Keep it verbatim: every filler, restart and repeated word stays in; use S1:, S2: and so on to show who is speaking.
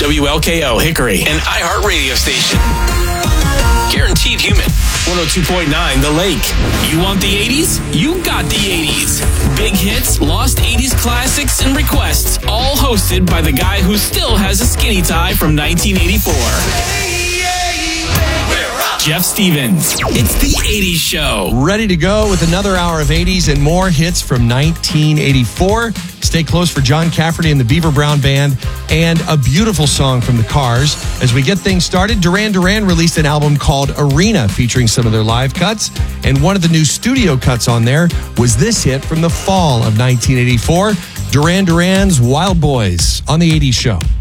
S1: W L K O Hickory, an iHeart radio station. Guaranteed human. one oh two point nine The Lake. You want the eighties? You got the eighties. Big hits, lost eighties classics, and requests, all hosted by the guy who still has a skinny tie from nineteen eighty-four. Jeff Stevens. It's the eighties Show.
S2: Ready to go with another hour of eighties and more hits from nineteen eighty-four. Stay close for John Cafferty and the Beaver Brown Band and a beautiful song from the Cars. As we get things started, Duran Duran released an album called Arena featuring some of their live cuts. And one of the new studio cuts on there was this hit from the fall of nineteen eighty-four, Duran Duran's Wild Boys on the eighties Show.